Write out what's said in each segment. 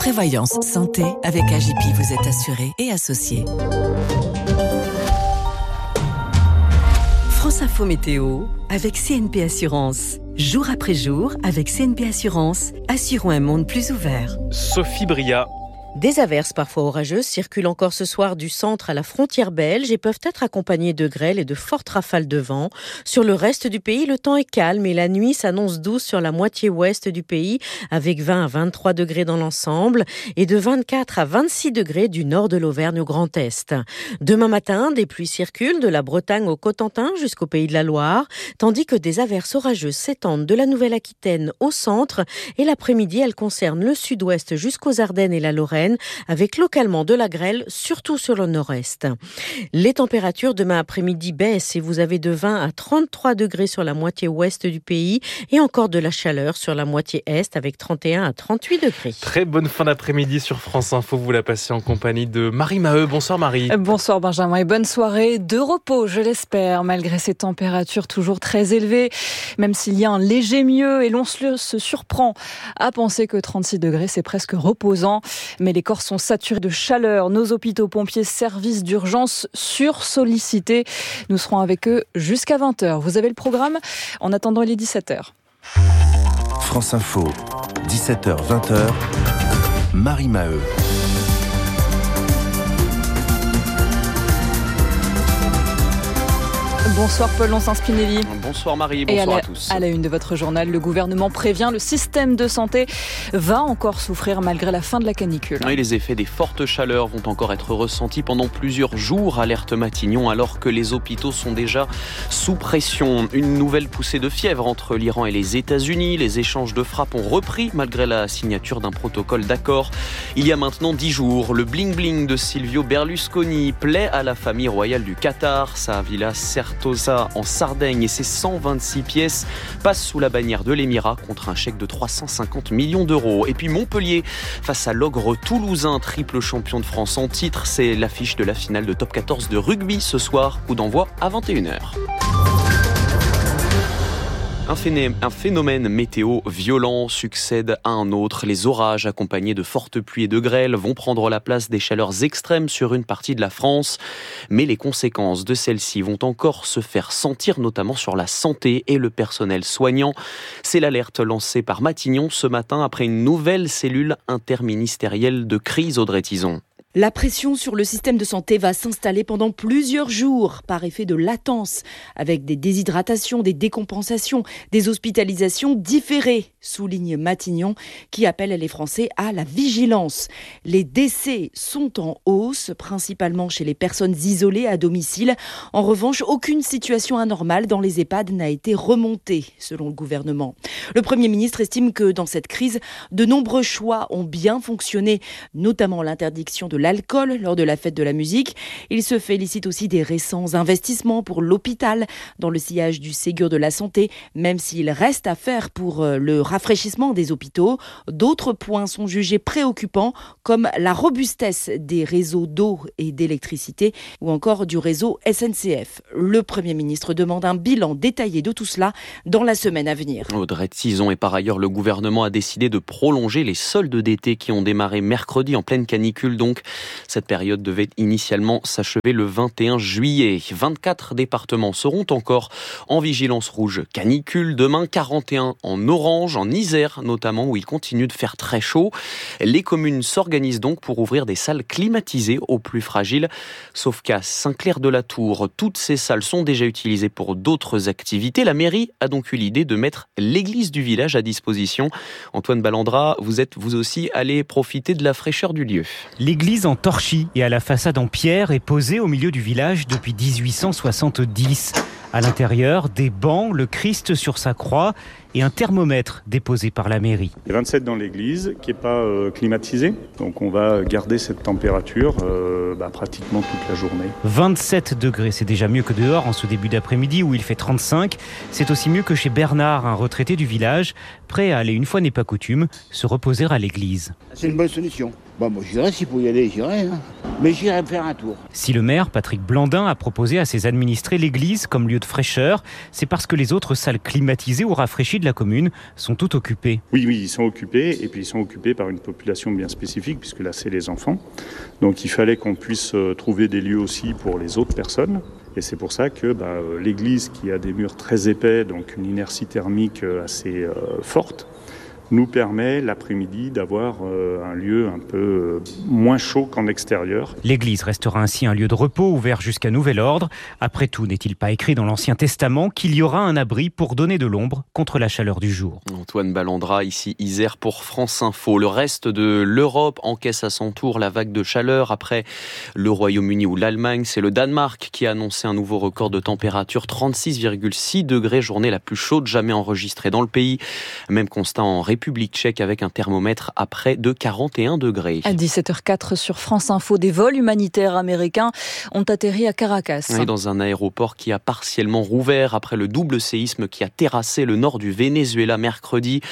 Prévoyance santé, avec AJP, vous êtes assuré et associé. France Info Météo, avec CNP Assurance. Jour après jour, avec CNP Assurance, assurons un monde plus ouvert. Sophie Bria. Des averses parfois orageuses circulent encore ce soir du centre à la frontière belge et peuvent être accompagnées de grêle et de fortes rafales de vent. Sur le reste du pays, le temps est calme et la nuit s'annonce douce sur la moitié ouest du pays, avec 20 à 23 degrés dans l'ensemble et de 24 à 26 degrés du nord de l'Auvergne au Grand Est. Demain matin, des pluies circulent de la Bretagne au Cotentin jusqu'au Pays de la Loire, tandis que des averses orageuses s'étendent de la Nouvelle-Aquitaine au centre et l'après-midi, elles concernent le sud-ouest jusqu'aux Ardennes et la Lorraine, avec localement de la grêle, surtout sur le nord-est. Les températures demain après-midi baissent et vous avez de 20 à 33 degrés sur la moitié ouest du pays et encore de la chaleur sur la moitié est avec 31 à 38 degrés. Très bonne fin d'après-midi sur France Info. Vous la passez en compagnie de Marie Maheu. Bonsoir Marie. Bonsoir Benjamin et bonne soirée de repos, je l'espère, malgré ces températures toujours très élevées. Même s'il y a un léger mieux et l'on se surprend à penser que 36 degrés c'est presque reposant. Mais les corps sont saturés de chaleur. Nos hôpitaux, pompiers, services d'urgence sursollicités. Nous serons avec eux jusqu'à 20h. Vous avez le programme. En attendant, il est 17h. France Info, 17h, 20h. Marie Maheu. Bonsoir Paul Lonsin-Spinelli. Bonsoir Marie, bonsoir à tous. À la une de votre journal, le gouvernement prévient, le système de santé va encore souffrir malgré la fin de la canicule. Et les effets des fortes chaleurs vont encore être ressentis pendant plusieurs jours, alerte Matignon, alors que les hôpitaux sont déjà sous pression. Une nouvelle poussée de fièvre entre l'Iran et les États-Unis. Les échanges de frappes ont repris malgré la signature d'un protocole d'accord. Il y a maintenant 10 jours, le bling-bling de Silvio Berlusconi plaît à la famille royale du Qatar. Sa villa Certosa en Sardaigne et ses 126 pièces passent sous la bannière de l'Émirat contre un chèque de 350 millions d'euros. Et puis Montpellier face à l'ogre toulousain, triple champion de France en titre. C'est l'affiche de la finale de top 14 de rugby ce soir. Coup d'envoi à 21h. Un phénomène météo violent succède à un autre. Les orages accompagnés de fortes pluies et de grêle vont prendre la place des chaleurs extrêmes sur une partie de la France. Mais les conséquences de celles-ci vont encore se faire sentir, notamment sur la santé et le personnel soignant. C'est l'alerte lancée par Matignon ce matin après une nouvelle cellule interministérielle de crise, Audrey Tison. La pression sur le système de santé va s'installer pendant plusieurs jours par effet de latence, avec des déshydratations, des décompensations, des hospitalisations différées, souligne Matignon, qui appelle les Français à la vigilance. Les décès sont en hausse, principalement chez les personnes isolées à domicile. En revanche, aucune situation anormale dans les EHPAD n'a été remontée, selon le gouvernement. Le Premier ministre estime que dans cette crise, de nombreux choix ont bien fonctionné, notamment l'interdiction de l'alcool lors de la fête de la musique. Il se félicite aussi des récents investissements pour l'hôpital dans le sillage du Ségur de la santé, même s'il reste à faire pour le rafraîchissement des hôpitaux. D'autres points sont jugés préoccupants, comme la robustesse des réseaux d'eau et d'électricité ou encore du réseau SNCF. Le Premier ministre demande un bilan détaillé de tout cela dans la semaine à venir. Audrey Tison, et par ailleurs, le gouvernement a décidé de prolonger les soldes d'été qui ont démarré mercredi en pleine canicule donc. Cette période devait initialement s'achever le 21 juillet. 24 départements seront encore en vigilance rouge canicule. Demain, 41 en orange, en Isère notamment, où il continue de faire très chaud. Les communes s'organisent donc pour ouvrir des salles climatisées aux plus fragiles. Sauf qu'à Saint-Clair-de-la-Tour, toutes ces salles sont déjà utilisées pour d'autres activités. La mairie a donc eu l'idée de mettre l'église du village à disposition. Antoine Ballandra, vous êtes vous aussi allé profiter de la fraîcheur du lieu. L'église en torchis et à la façade en pierre est posée au milieu du village depuis 1870. À l'intérieur, des bancs, le Christ sur sa croix et un thermomètre déposé par la mairie. Il y a 27 dans l'église qui n'est pas climatisée, donc on va garder cette température pratiquement toute la journée. 27 degrés, c'est déjà mieux que dehors en ce début d'après-midi où il fait 35. C'est aussi mieux que chez Bernard, un retraité du village, prêt à aller, une fois n'est pas coutume, se reposer à l'église. C'est une bonne solution. Moi j'irai, s'il faut y aller, j'irai. Mais j'irai me faire un tour. Si le maire, Patrick Blandin, a proposé à ses administrés l'église comme lieu de fraîcheur, c'est parce que les autres salles climatisées ou rafraîchies de la commune sont toutes occupées. Oui, ils sont occupés, et puis ils sont occupés par une population bien spécifique, puisque là c'est les enfants. Donc il fallait qu'on puisse trouver des lieux aussi pour les autres personnes. Et c'est pour ça que l'église, qui a des murs très épais, donc une inertie thermique assez forte, nous permet l'après-midi d'avoir un lieu un peu moins chaud qu'en extérieur. L'église restera ainsi un lieu de repos ouvert jusqu'à nouvel ordre. Après tout, n'est-il pas écrit dans l'Ancien Testament qu'il y aura un abri pour donner de l'ombre contre la chaleur du jour? Antoine Ballandra, ici Isère pour France Info. Le reste de l'Europe encaisse à son tour la vague de chaleur. Après le Royaume-Uni ou l'Allemagne, c'est le Danemark qui a annoncé un nouveau record de température, 36,6 degrés, journée la plus chaude jamais enregistrée dans le pays. Même constat en République tchèque avec un thermomètre à près de 41 degrés. À 17h04 sur France Info, des vols humanitaires américains ont atterri à Caracas. Et dans un aéroport qui a partiellement rouvert après le double séisme qui a terrassé le nord du Venezuela mercredi.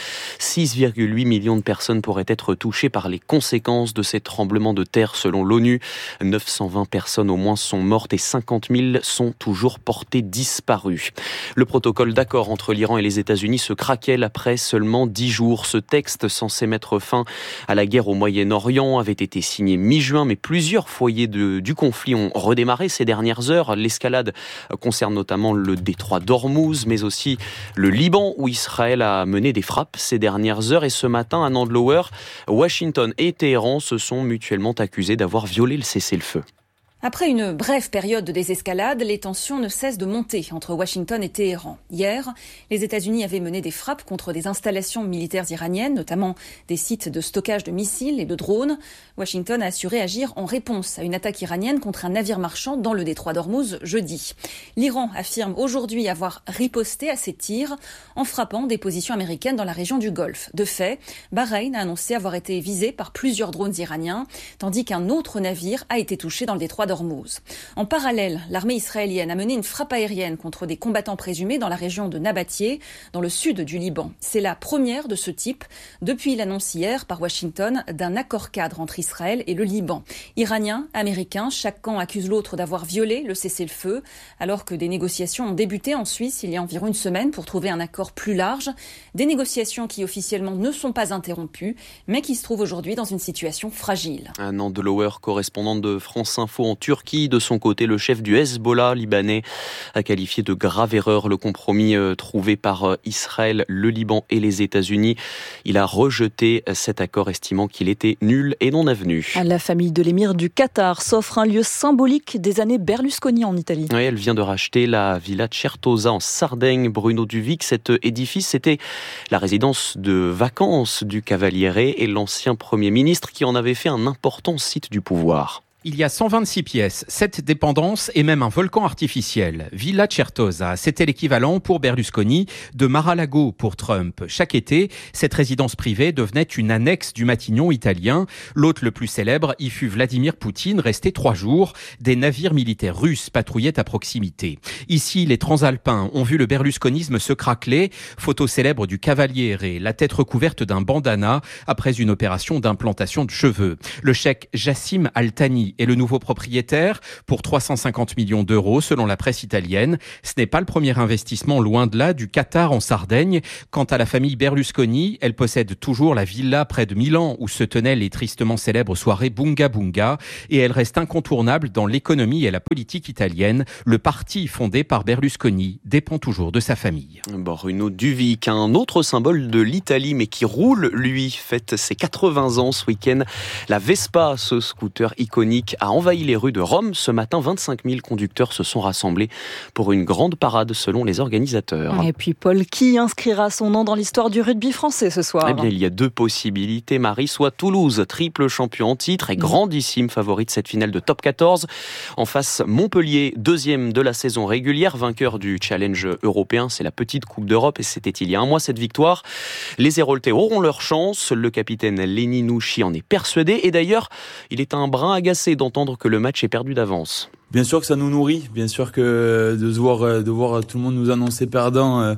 6,8 millions de personnes pourraient être touchées par les conséquences de ces tremblements de terre selon l'ONU. 920 personnes au moins sont mortes et 50 000 sont toujours portées disparues. Le protocole d'accord entre l'Iran et les États-Unis se craquelle après seulement 10 jours. Ce texte, censé mettre fin à la guerre au Moyen-Orient, avait été signé mi-juin, mais plusieurs foyers du conflit ont redémarré ces dernières heures. L'escalade concerne notamment le détroit d'Ormuz, mais aussi le Liban, où Israël a mené des frappes ces dernières heures. Et ce matin, à Nandlower, Washington et Téhéran se sont mutuellement accusés d'avoir violé le cessez-le-feu. Après une brève période de désescalade, les tensions ne cessent de monter entre Washington et Téhéran. Hier, les États-Unis avaient mené des frappes contre des installations militaires iraniennes, notamment des sites de stockage de missiles et de drones. Washington a assuré agir en réponse à une attaque iranienne contre un navire marchand dans le détroit d'Ormuz jeudi. L'Iran affirme aujourd'hui avoir riposté à ces tirs en frappant des positions américaines dans la région du Golfe. De fait, Bahreïn a annoncé avoir été visé par plusieurs drones iraniens, tandis qu'un autre navire a été touché dans le détroit d'Ormuz. En parallèle, l'armée israélienne a mené une frappe aérienne contre des combattants présumés dans la région de Nabatie, dans le sud du Liban. C'est la première de ce type depuis l'annonce hier par Washington d'un accord-cadre entre Israël et le Liban. Iraniens, Américains, chaque camp accuse l'autre d'avoir violé le cessez-le-feu, alors que des négociations ont débuté en Suisse il y a environ une semaine pour trouver un accord plus large. Des négociations qui officiellement ne sont pas interrompues, mais qui se trouvent aujourd'hui dans une situation fragile. Nandlower, correspondante de France Info en Turquie. De son côté, le chef du Hezbollah libanais a qualifié de grave erreur le compromis trouvé par Israël, le Liban et les États-Unis. Il a rejeté cet accord, estimant qu'il était nul et non avenu. La famille de l'émir du Qatar s'offre un lieu symbolique des années Berlusconi en Italie. Oui, elle vient de racheter la Villa Certosa en Sardaigne. Bruno Duvic, cet édifice, c'était la résidence de vacances du Cavaliere et l'ancien Premier ministre qui en avait fait un important site du pouvoir. Il y a 126 pièces, 7 dépendances et même un volcan artificiel. Villa Certosa, c'était l'équivalent pour Berlusconi de Mar-a-Lago pour Trump. Chaque été, cette résidence privée devenait une annexe du Matignon italien. L'hôte le plus célèbre y fut Vladimir Poutine, resté 3 jours. Des navires militaires russes patrouillaient à proximité. Ici, les transalpins ont vu le berlusconisme se craqueler. Photo célèbre du Cavaliere, la tête recouverte d'un bandana après une opération d'implantation de cheveux. Le cheikh Jassim Al-Thani est le nouveau propriétaire pour 350 millions d'euros selon la presse italienne. Ce n'est pas le premier investissement, loin de là, du Qatar en Sardaigne. Quant à la famille Berlusconi, elle possède toujours la villa près de Milan où se tenaient les tristement célèbres soirées Bunga Bunga et elle reste incontournable dans l'économie et la politique italienne. Le parti fondé par Berlusconi dépend toujours de sa famille. Bruno Duvic, un autre symbole de l'Italie mais qui roule, lui, fête ses 80 ans ce week-end. La Vespa, ce scooter iconique, a envahi les rues de Rome. Ce matin, 25 000 conducteurs se sont rassemblés pour une grande parade selon les organisateurs. Et puis Paul, qui inscrira son nom dans l'histoire du rugby français ce soir? Eh bien, il y a 2 possibilités, Marie. Soit Toulouse, triple champion en titre et grandissime favori de cette finale de top 14. En face, Montpellier, 2e de la saison régulière, vainqueur du challenge européen. C'est la petite Coupe d'Europe et c'était il y a un mois cette victoire. Les Héroltais auront leur chance. Le capitaine Lenny Nouchi en est persuadé. Et d'ailleurs, il est un brin agacé d'entendre que le match est perdu d'avance. Bien sûr que ça nous nourrit, bien sûr que de voir tout le monde nous annoncer perdant,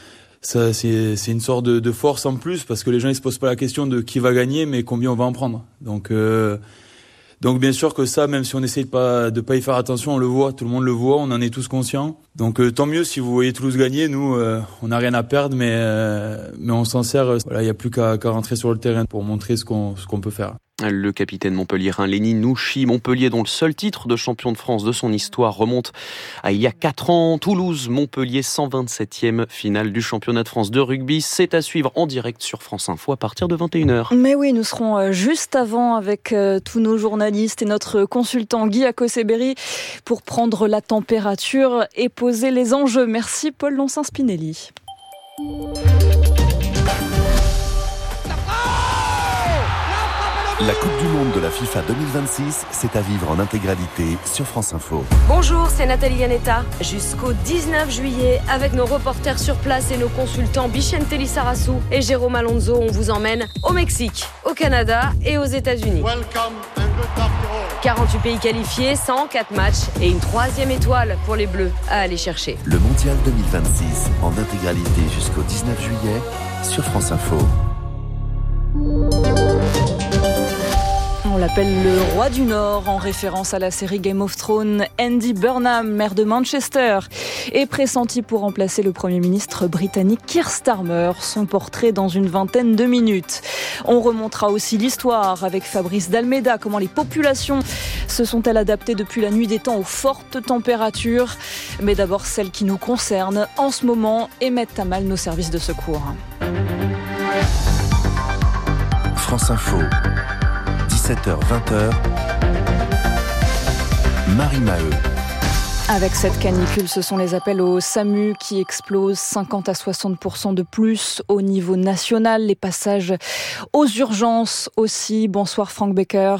ça c'est une sorte de force en plus parce que les gens ils se posent pas la question de qui va gagner mais combien on va en prendre. Donc Donc bien sûr que ça, même si on essaye de pas y faire attention, on le voit, tout le monde le voit, on en est tous conscients. Donc tant mieux si vous voyez Toulouse gagner, nous on n'a rien à perdre, mais on s'en sert. Voilà, il y a plus qu'à rentrer sur le terrain pour montrer ce qu'on peut faire. Le capitaine montpelliérain Lenny Nouchi, Montpellier dont le seul titre de champion de France de son histoire remonte à il y a 4 ans. Toulouse, Montpellier, 127e finale du championnat de France de rugby. C'est à suivre en direct sur France Info à partir de 21h. Mais oui, nous serons juste avant avec tous nos journalistes et notre consultant Guy Akoseberi pour prendre la température et poser les enjeux. Merci Paul Loncin-Spinelli. La Coupe du Monde de la FIFA 2026, c'est à vivre en intégralité sur France Info. Bonjour, c'est Nathalie Yanetta. Jusqu'au 19 juillet, avec nos reporters sur place et nos consultants Bichente Lissarassou et Jérôme Alonso, on vous emmène au Mexique, au Canada et aux États-Unis. 48 pays qualifiés, 104 matchs et une 3e étoile pour les Bleus à aller chercher. Le Mondial 2026 en intégralité jusqu'au 19 juillet sur France Info. On l'appelle le roi du Nord en référence à la série Game of Thrones. Andy Burnham, maire de Manchester, est pressenti pour remplacer le Premier ministre britannique Keir Starmer. Son portrait dans une vingtaine de minutes. On remontera aussi l'histoire avec Fabrice Dalméda. Comment les populations se sont-elles adaptées depuis la nuit des temps aux fortes températures? Mais d'abord celles qui nous concernent en ce moment et mettent à mal nos services de secours. France Info. 17h-20h, Marie Maheu. Avec cette canicule, ce sont les appels au SAMU qui explosent 50 à 60% de plus au niveau national. Les passages aux urgences aussi. Bonsoir Franck Becker.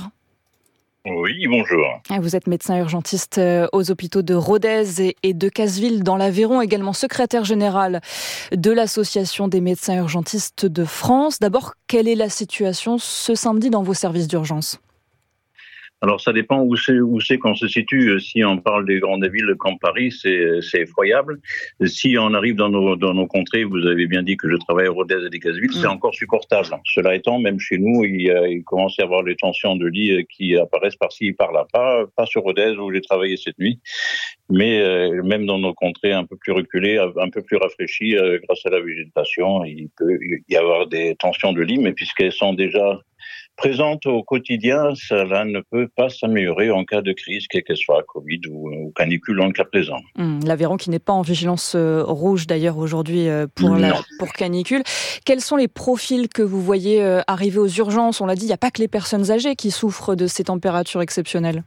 Oui, bonjour. Vous êtes médecin urgentiste aux hôpitaux de Rodez et de Casseville dans l'Aveyron, également secrétaire général de l'Association des médecins urgentistes de France. D'abord, quelle est la situation ce samedi dans vos services d'urgence ? Alors ça dépend où c'est qu'on se situe. Si on parle des grandes villes comme Paris, c'est effroyable. Si on arrive dans nos contrées, vous avez bien dit que je travaille à Rodez et Casseville, c'est encore supportable. Cela étant, même chez nous, il commence à y avoir des tensions de lit qui apparaissent par-ci et par-là. Pas sur Rodez où j'ai travaillé cette nuit, mais même dans nos contrées un peu plus reculées, un peu plus rafraîchies, grâce à la végétation, il peut y avoir des tensions de lit, mais puisqu'elles sont déjà présente au quotidien, cela ne peut pas s'améliorer en cas de crise, quelle qu'elle soit, Covid ou canicule dans le cas présent. L'Aveyron qui n'est pas en vigilance rouge d'ailleurs aujourd'hui pour canicule. Quels sont les profils que vous voyez arriver aux urgences ? On l'a dit, il n'y a pas que les personnes âgées qui souffrent de ces températures exceptionnelles.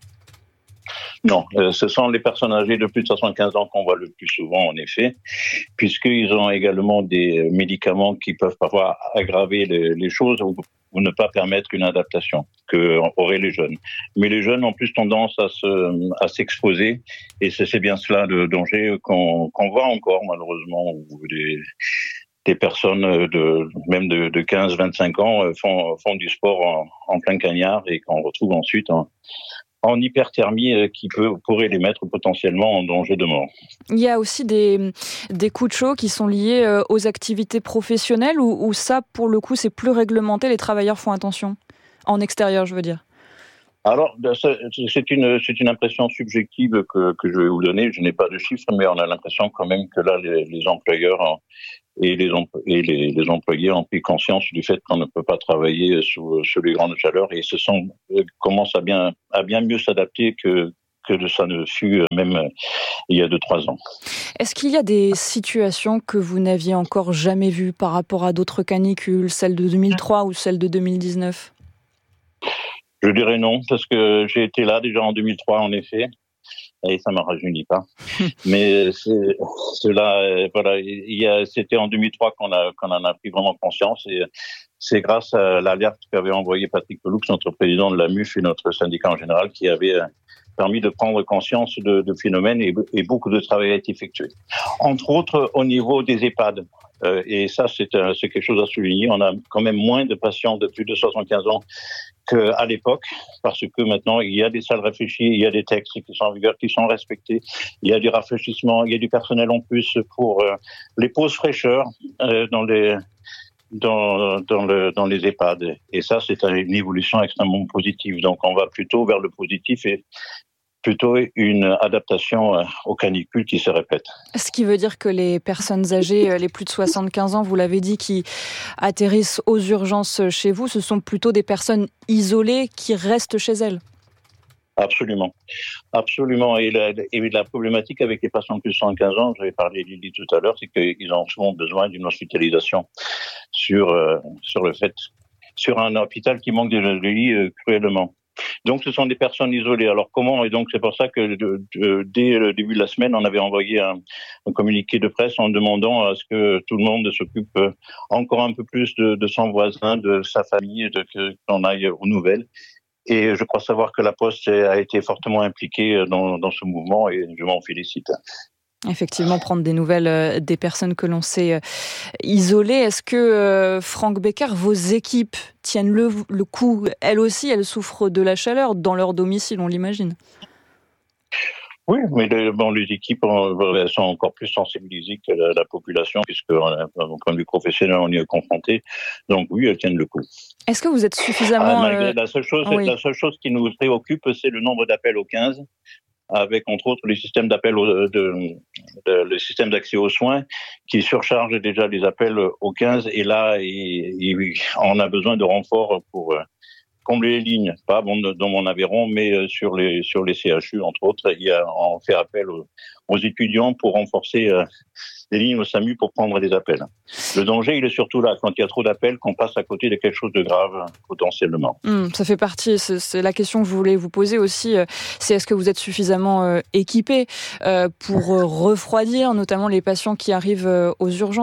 Non, ce sont les personnes âgées de plus de 75 ans qu'on voit le plus souvent, en effet, puisqu'ils ont également des médicaments qui peuvent parfois aggraver les choses ou ne pas permettre une adaptation qu'auraient les jeunes. Mais les jeunes ont plus tendance à s'exposer, et c'est bien cela le danger qu'on voit encore, malheureusement, où des personnes même de 15-25 ans font du sport en plein cagnard et qu'on retrouve ensuite en hyperthermie qui pourrait les mettre potentiellement en danger de mort. Il y a aussi des coups de chaud qui sont liés aux activités professionnelles ou ça, pour le coup, c'est plus réglementé, les travailleurs font attention? En extérieur, je veux dire. Alors, c'est une impression subjective que je vais vous donner. Je n'ai pas de chiffres, mais on a l'impression quand même que là, les employeurs et les employés ont pris conscience du fait qu'on ne peut pas travailler sous les grandes chaleurs et commencent à bien mieux s'adapter que ça ne fut même il y a 2-3 ans. Est-ce qu'il y a des situations que vous n'aviez encore jamais vues par rapport à d'autres canicules, celle de 2003 ou celle de 2019 ? Je dirais non, parce que j'ai été là déjà en 2003, en effet, et ça ne me rajeunit pas. Mais c'était en 2003 qu'on en a pris vraiment conscience, et c'est grâce à l'alerte qu'avait envoyé Patrick Peloux, notre président de la MUF et notre syndicat en général, qui avait permis de prendre conscience de phénomènes et beaucoup de travail a été effectué. Entre autres, au niveau des EHPAD. Et ça, c'est quelque chose à souligner. On a quand même moins de patients de plus de 75 ans qu'à l'époque, parce que maintenant, il y a des salles réfléchies, il y a des textes qui sont en vigueur, qui sont respectés, il y a du rafraîchissement, il y a du personnel en plus pour les pauses fraîcheurs dans dans les EHPAD. Et ça, c'est une évolution extrêmement positive. Donc, on va plutôt vers le positif et plutôt une adaptation aux canicules qui se répètent. Ce qui veut dire que les personnes âgées, les plus de 75 ans, vous l'avez dit, qui atterrissent aux urgences chez vous, ce sont plutôt des personnes isolées qui restent chez elles. Absolument. Et la problématique avec les patients de plus de 75 ans, j'avais parlé Lily tout à l'heure, c'est qu'ils ont souvent besoin d'une hospitalisation sur un hôpital qui manque de lits cruellement. Donc, ce sont des personnes isolées. Alors, comment? Et donc, c'est pour ça que dès le début de la semaine, on avait envoyé un communiqué de presse en demandant à ce que tout le monde s'occupe encore un peu plus de son voisin, de sa famille, qu'on aille aux nouvelles. Et je crois savoir que la Poste a été fortement impliquée dans ce mouvement et je m'en félicite. Effectivement, prendre des nouvelles des personnes que l'on sait isolées. Est-ce que, Franck Becker, vos équipes tiennent le coup? Elles aussi, elles souffrent de la chaleur dans leur domicile, on l'imagine. Oui, mais les équipes sont encore plus sensibilisées que la population, puisque d'un point de vue professionnel, on y est confronté. Donc oui, elles tiennent le coup. Est-ce que vous êtes suffisamment... La seule chose qui nous préoccupe, c'est le nombre d'appels au 15, avec entre autres les systèmes d'appel le système d'accès aux soins qui surcharge déjà les appels au 15. Et là, on a besoin de renforts pour combler les lignes, pas dans mon Aveyron, mais sur les CHU, entre autres. On fait appel aux étudiants pour renforcer les lignes au SAMU pour prendre des appels. Le danger, il est surtout là, quand il y a trop d'appels, qu'on passe à côté de quelque chose de grave, potentiellement. Ça fait partie, c'est la question que je voulais vous poser aussi, c'est est-ce que vous êtes suffisamment équipé pour refroidir notamment les patients qui arrivent aux urgences ?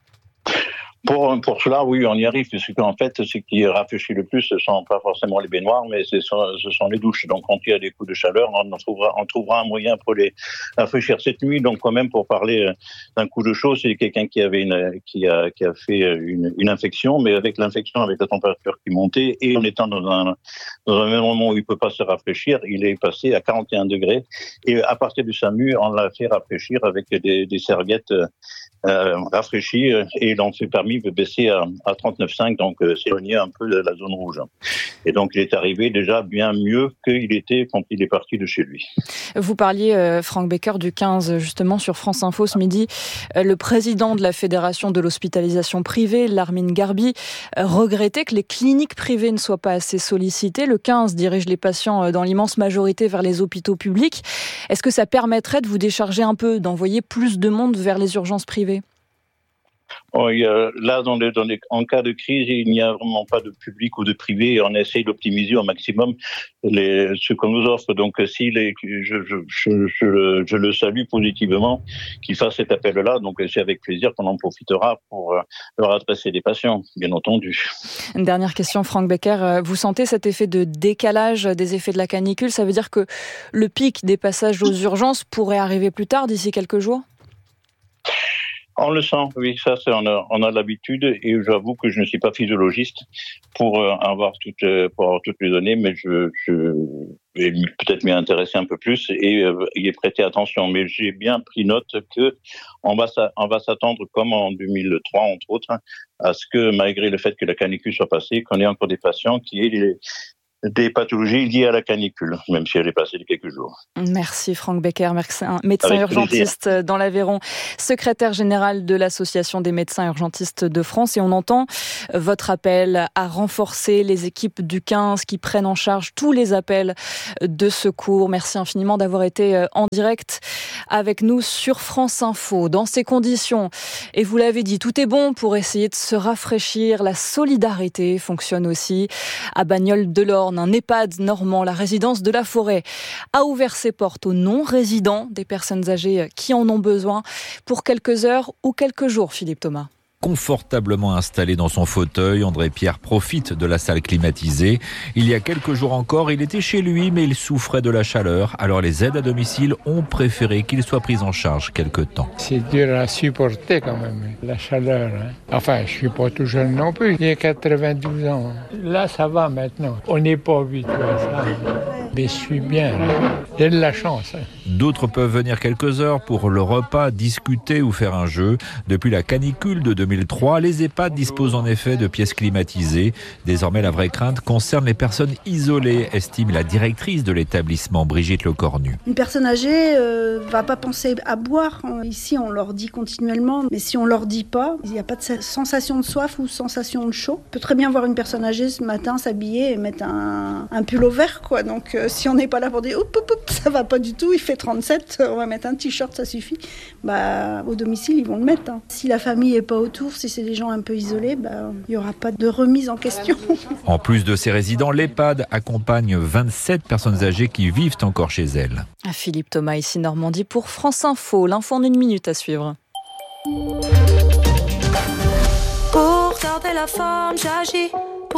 Pour cela, oui, on y arrive, parce qu'en fait, ce qui rafraîchit le plus, ce sont pas forcément les baignoires, mais ce sont les douches. Donc, quand il y a des coups de chaleur, on trouvera un moyen pour les rafraîchir cette nuit. Donc, quand même, pour parler d'un coup de chaud, c'est quelqu'un qui a fait une infection, mais avec l'infection, avec la température qui montait, et en étant dans un même moment où il peut pas se rafraîchir, il est passé à 41 degrés. Et à partir du SAMU, on l'a fait rafraîchir avec des serviettes rafraîchies, et l'on s'est permis de baisser à 39,5, donc s'éloigner un peu de la zone rouge. Et donc il est arrivé déjà bien mieux qu'il était quand il est parti de chez lui. Vous parliez, Franck Becker, du 15 justement sur France Info ce midi. Le président de la Fédération de l'hospitalisation privée, Larmine Garbi, regrettait que les cliniques privées ne soient pas assez sollicitées. Le 15 dirige les patients dans l'immense majorité vers les hôpitaux publics. Est-ce que ça permettrait de vous décharger un peu, d'envoyer plus de monde vers les urgences privées ? Là, en cas de crise, il n'y a vraiment pas de public ou de privé. On essaye d'optimiser au maximum ce qu'on nous offre. Donc, je le salue positivement qu'il fasse cet appel-là. Donc, c'est avec plaisir qu'on en profitera pour leur adresser des patients, bien entendu. Une dernière question, Franck Becker. Vous sentez cet effet de décalage des effets de la canicule ? Ça veut dire que le pic des passages aux urgences pourrait arriver plus tard, d'ici quelques jours ? On le sent, oui, ça, on a l'habitude, et j'avoue que je ne suis pas physiologiste pour avoir toutes les données, mais je vais peut-être m'y intéresser un peu plus et y prêter attention. Mais j'ai bien pris note que on va s'attendre, comme en 2003 entre autres, à ce que malgré le fait que la canicule soit passée, qu'on ait encore des patients qui aient des pathologies liées à la canicule, même si elle est passée de quelques jours. Merci Franck Becker, médecin urgentiste dans l'Aveyron, secrétaire général de l'Association des médecins urgentistes de France. Et on entend votre appel à renforcer les équipes du 15 qui prennent en charge tous les appels de secours. Merci infiniment d'avoir été en direct avec nous sur France Info. Dans ces conditions, et vous l'avez dit, tout est bon pour essayer de se rafraîchir. La solidarité fonctionne aussi. À Bagnoles-de-l'Orne, un EHPAD normand, la résidence de la Forêt, a ouvert ses portes aux non-résidents, des personnes âgées qui en ont besoin, pour quelques heures ou quelques jours, Philippe Thomas. Confortablement installé dans son fauteuil, André Pierre profite de la salle climatisée. Il y a quelques jours encore, il était chez lui, mais il souffrait de la chaleur. Alors les aides à domicile ont préféré qu'il soit pris en charge quelque temps. C'est dur à supporter quand même, la chaleur. Enfin, je suis pas tout jeune non plus, j'ai 92 ans. Là, ça va maintenant. On n'est pas habitué à ça. Mais je suis bien. Il y a de la chance. D'autres peuvent venir quelques heures pour le repas, discuter ou faire un jeu. Depuis la canicule de 2003, les EHPAD disposent en effet de pièces climatisées. Désormais, la vraie crainte concerne les personnes isolées, estime la directrice de l'établissement, Brigitte Lecornu. Une personne âgée va pas penser à boire. Ici, on leur dit continuellement, mais si on leur dit pas, il n'y a pas de sensation de soif ou sensation de chaud. On peut très bien voir une personne âgée ce matin s'habiller et mettre un pull au vert, quoi. Donc, si on n'est pas là pour dire ça va pas du tout, il fait 37, on va mettre un t-shirt, ça suffit. Au domicile, ils vont le mettre. Si la famille est pas autour, si c'est des gens un peu isolés, il y aura pas de remise en question. En plus de ces résidents, l'EHPAD accompagne 27 personnes âgées qui vivent encore chez elles. Philippe Thomas, ici Normandie pour France Info. L'info en 1 minute à suivre. Pour garder la forme, j'agis.